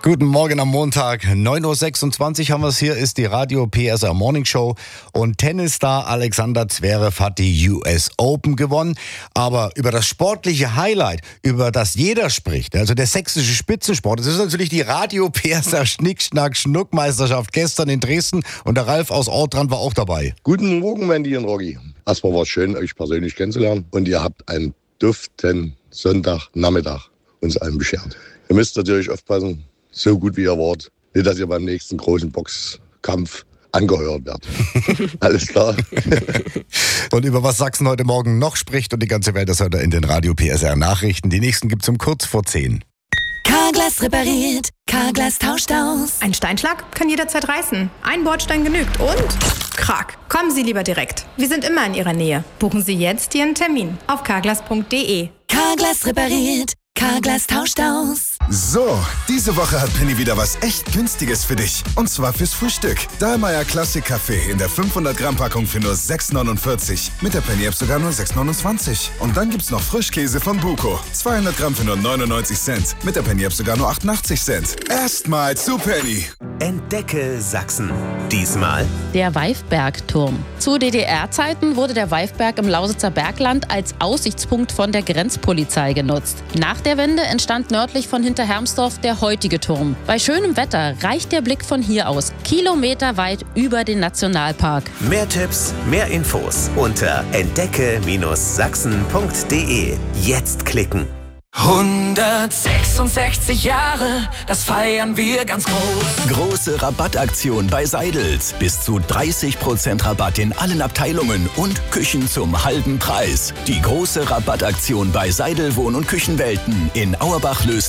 Guten Morgen am Montag, 9.26 Uhr haben wir es hier, ist die Radio PSR Morning Show und Tennisstar Alexander Zverev hat die US Open gewonnen. Aber über das sportliche Highlight, über das jeder spricht, also der sächsische Spitzensport, das ist natürlich die Radio PSR Schnick-Schnack-Schnuck-Meisterschaft gestern in Dresden und der Ralf aus Ortrand war auch dabei. Guten Morgen, Wendy und Rocky. Erstmal war es schön, euch persönlich kennenzulernen und ihr habt einen duften Sonntagnachmittag uns allen beschert. Ihr müsst natürlich aufpassen, so gut wie ihr wart, nicht, dass ihr beim nächsten großen Boxkampf angeheuert werdet. Alles klar? Und über was Sachsen heute Morgen noch spricht und die ganze Welt, das hört ihr in den Radio PSR Nachrichten. Die nächsten gibt's um kurz vor 10. Carglass repariert, Carglass tauscht aus. Ein Steinschlag kann jederzeit reißen. Ein Bordstein genügt und Krach. Kommen Sie lieber direkt. Wir sind immer in Ihrer Nähe. Buchen Sie jetzt Ihren Termin auf carglass.de. Carglass repariert, Carglass tauscht aus. So, diese Woche hat Penny wieder was echt Günstiges für dich. Und zwar fürs Frühstück. Dahlmeier Classic Kaffee in der 500 Gramm Packung für nur 6,49. Mit der Penny App sogar nur 6,29. Und dann gibt's noch Frischkäse von Buko. 200 Gramm für nur 99 Cent. Mit der Penny App sogar nur 88 Cent. Erstmal zu Penny. Entdecke Sachsen. Diesmal der Weifbergturm. Zu DDR-Zeiten wurde der Weifberg im Lausitzer Bergland als Aussichtspunkt von der Grenzpolizei genutzt. Nach der Wende entstand nördlich von Hinterhermsdorf der heutige Turm. Bei schönem Wetter reicht der Blick von hier aus kilometerweit über den Nationalpark. mehr Tipps, mehr Infos unter entdecke-sachsen.de. Jetzt klicken. 166 Jahre, das feiern wir ganz groß. Große Rabattaktion bei Seidels. Bis zu 30% Rabatt in allen Abteilungen und Küchen zum halben Preis. Die große Rabattaktion bei Seidel Wohn- und Küchenwelten in Auerbach löst